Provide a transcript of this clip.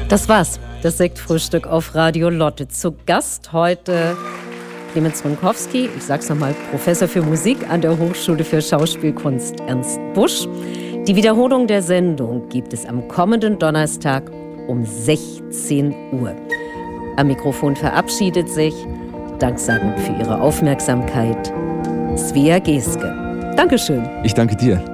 Das war's, das Sektfrühstück auf Radio Lotte. Zu Gast heute Clemens Runkowski, ich sag's nochmal, Professor für Musik an der Hochschule für Schauspielkunst Ernst Busch. Die Wiederholung der Sendung gibt es am kommenden Donnerstag um 16 Uhr. Am Mikrofon verabschiedet sich, danksagend für Ihre Aufmerksamkeit, Svea Geske. Dankeschön. Ich danke dir.